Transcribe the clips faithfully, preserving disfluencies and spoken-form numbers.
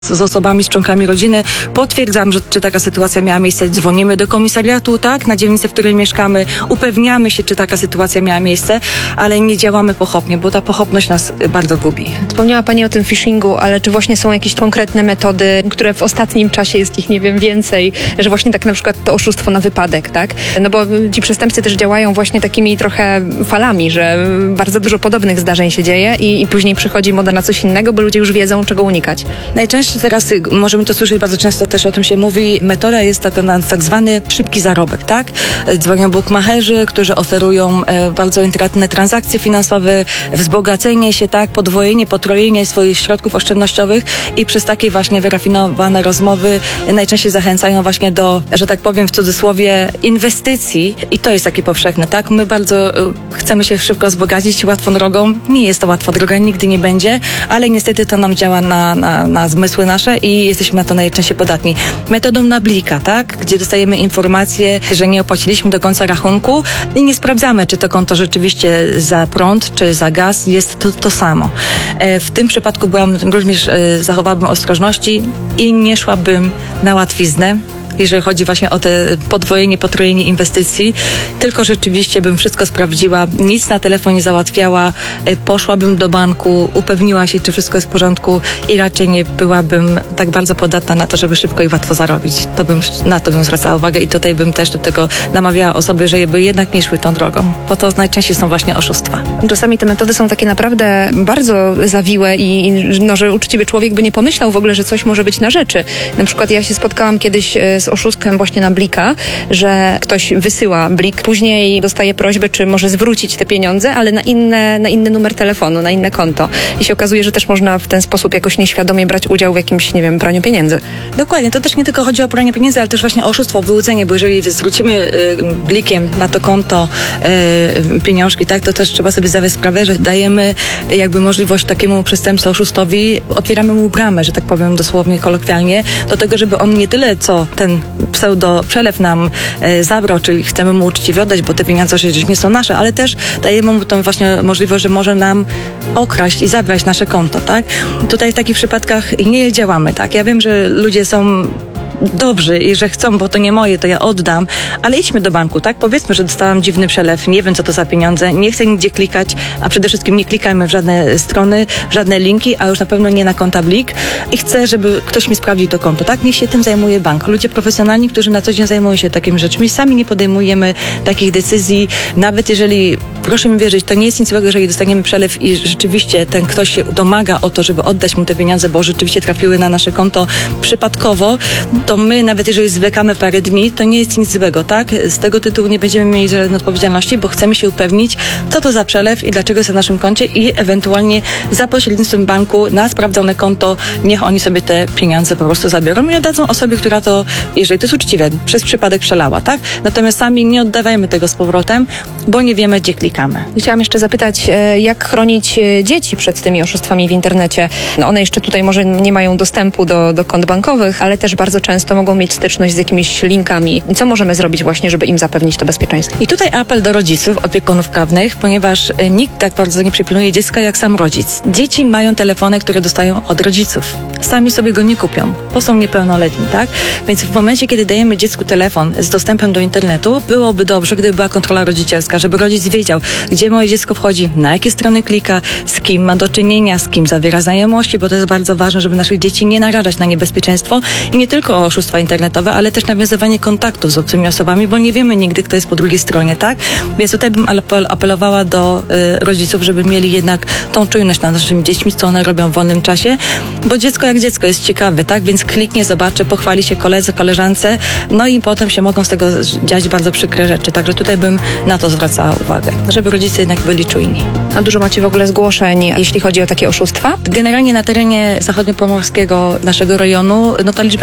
z osobami, z członkami rodziny. Potwierdzam, że czy taka sytuacja miała miejsce. Dzwonimy do komisariatu, tak, na dzielnicę, w której mieszkamy. Upewniamy się, czy taka sytuacja miała miejsce, ale nie działamy pochopnie, bo ta pochopność nas bardzo gubi. Wspomniała Pani o tym phishingu, ale czy właśnie są jakieś konkretne metody, które w ostatnim czasie jest ich, nie wiem, więcej, że właśnie tak na przykład to oszustwo na wypadek, tak? No bo ci przestępcy też działają właśnie takimi trochę falami, że bardzo dużo podobnych zdarzeń się dzieje i, i później przychodzi moda na coś innego, bo ludzie już wiedzą, czego unikać. Najczęściej teraz możemy to słyszeć, bardzo często też o tym się mówi, metoda jest taka na tak zwany szybki zarobek, tak? Dzwonią bukmacherzy, którzy oferują e, bardzo intratne transakcje finansowe, wzbogacenie się, tak? Podwojenie, potrojenie swoich środków oszczędnościowych i przez takie właśnie wyrafinowane rozmowy najczęściej zachęcają właśnie do, że tak powiem w cudzysłowie, inwestycji i to jest takie powszechne, tak? My bardzo e, chcemy się szybko wzbogacić łatwą drogą. Nie jest to łatwa droga, nigdy nie będzie, ale niestety to nam działa na, na, na zmysły nasze i jesteśmy na to najczęściej podatni. Metodą nablika, tak? Gdzie dostajemy informację, że nie opłaciliśmy do końca rachunku i nie sprawdzamy, czy to konto rzeczywiście za prąd, czy za gaz jest to, to samo. E, w tym przypadku byłam, również e, zachowałabym ostrożności i nie szłabym na łatwiznę, jeżeli chodzi właśnie o te podwojenie, potrojenie inwestycji, tylko rzeczywiście bym wszystko sprawdziła, nic na telefon nie załatwiała, poszłabym do banku, upewniła się, czy wszystko jest w porządku i raczej nie byłabym tak bardzo podatna na to, żeby szybko i łatwo zarobić. To bym, na to bym zwracała uwagę i tutaj bym też do tego namawiała osoby, żeby jednak nie szły tą drogą, bo to najczęściej są właśnie oszustwa. Czasami te metody są takie naprawdę bardzo zawiłe i, i no, że uczciwy człowiek by nie pomyślał w ogóle, że coś może być na rzeczy. Na przykład ja się spotkałam kiedyś z oszustwem właśnie na blika, że ktoś wysyła blik, później dostaje prośbę, czy może zwrócić te pieniądze, ale na, inne, na inny numer telefonu, na inne konto. I się okazuje, że też można w ten sposób jakoś nieświadomie brać udział w jakimś, nie wiem, praniu pieniędzy. Dokładnie, to też nie tylko chodzi o pranie pieniędzy, ale też właśnie o oszustwo, wyłudzenie, bo jeżeli zwrócimy y, blikiem na to konto y, pieniążki, tak, to też trzeba sobie zdawać sprawę, że dajemy jakby możliwość takiemu przestępcy, oszustowi, otwieramy mu bramę, że tak powiem dosłownie, kolokwialnie, do tego, żeby on nie tyle, co ten pseudo przelew nam e, zabrał, czyli chcemy mu uczciwie oddać, bo te pieniądze oczywiście nie są nasze, ale też dajemy mu tą właśnie możliwość, że może nam okraść i zabrać nasze konto, tak? Tutaj w takich przypadkach nie działamy, tak? Ja wiem, że ludzie są dobrzy i że chcą, bo to nie moje, to ja oddam, ale idźmy do banku, tak? Powiedzmy, że dostałam dziwny przelew, nie wiem, co to za pieniądze, nie chcę nigdzie klikać, a przede wszystkim nie klikajmy w żadne strony, w żadne linki, a już na pewno nie na konta Blik i chcę, żeby ktoś mi sprawdził to konto, tak? Niech się tym zajmuje bank. Ludzie profesjonalni, którzy na co dzień zajmują się takimi rzeczami, sami nie podejmujemy takich decyzji, nawet jeżeli, proszę mi wierzyć, to nie jest nic złego, jeżeli dostaniemy przelew i rzeczywiście ten ktoś się domaga o to, żeby oddać mu te pieniądze, bo rzeczywiście trafiły na nasze konto przypadkowo, to my, nawet jeżeli zwlekamy parę dni, to nie jest nic złego, tak? Z tego tytułu nie będziemy mieli żadnej odpowiedzialności, bo chcemy się upewnić, co to za przelew i dlaczego jest na naszym koncie i ewentualnie za pośrednictwem banku na sprawdzone konto, niech oni sobie te pieniądze po prostu zabiorą i oddadzą osobie, która to, jeżeli to jest uczciwe, przez przypadek przelała, tak? Natomiast sami nie oddawajmy tego z powrotem, bo nie wiemy, gdzie klikamy. Chciałam jeszcze zapytać, jak chronić dzieci przed tymi oszustwami w internecie? No one jeszcze tutaj może nie mają dostępu do, do kont bankowych, ale też bardzo często to mogą mieć styczność z jakimiś linkami. Co możemy zrobić właśnie, żeby im zapewnić to bezpieczeństwo? I tutaj apel do rodziców, opiekunów prawnych, ponieważ nikt tak bardzo nie przypilnuje dziecka jak sam rodzic. Dzieci mają telefony, które dostają od rodziców. Sami sobie go nie kupią, bo są niepełnoletni, tak? Więc w momencie, kiedy dajemy dziecku telefon z dostępem do internetu, byłoby dobrze, gdyby była kontrola rodzicielska, żeby rodzic wiedział, gdzie moje dziecko wchodzi, na jakie strony klika, z kim ma do czynienia, z kim zawiera znajomości, bo to jest bardzo ważne, żeby naszych dzieci nie narażać na niebezpieczeństwo i nie tylko o oszustwa internetowe, ale też nawiązywanie kontaktów z obcymi osobami, bo nie wiemy nigdy, kto jest po drugiej stronie, tak? Więc tutaj bym apelowała do y, rodziców, żeby mieli jednak tą czujność nad naszymi dziećmi, co one robią w wolnym czasie, bo dziecko jak dziecko jest ciekawe, tak? Więc kliknie, zobaczy, pochwali się koledze, koleżance, no i potem się mogą z tego dziać bardzo przykre rzeczy. Także tutaj bym na to zwracała uwagę, żeby rodzice jednak byli czujni. A dużo macie w ogóle zgłoszeń, jeśli chodzi o takie oszustwa? Generalnie na terenie zachodniopomorskiego naszego rejonu, no ta liczba niestety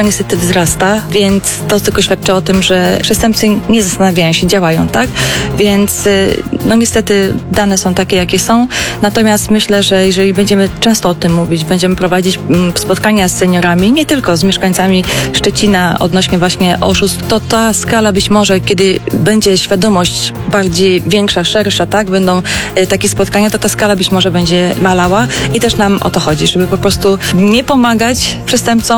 wzrasta, więc to tylko świadczy o tym, że przestępcy nie zastanawiają się, działają, tak? Więc y, no niestety dane są takie, jakie są. Natomiast myślę, że jeżeli będziemy często o tym mówić, będziemy prowadzić mm, spotkania z seniorami, nie tylko z mieszkańcami Szczecina odnośnie właśnie oszustw, to ta skala być może, kiedy będzie świadomość bardziej większa, szersza, tak? Będą y, takie spotkania, to ta skala być może będzie malała i też nam o to chodzi, żeby po prostu nie pomagać przestępcom,